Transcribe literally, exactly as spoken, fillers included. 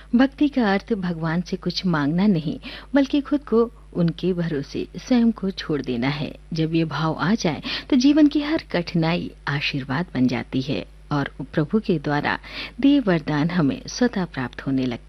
भक्ति का अर्थ भगवान से कुछ मांगना नहीं, बल्कि खुद को उनके भरोसे स्वयं को छोड़ देना है। जब ये भाव आ जाए तो जीवन की हर कठिनाई आशीर्वाद बन जाती है और प्रभु के द्वारा दिए वरदान हमें स्वतः प्राप्त होने लगते हैं।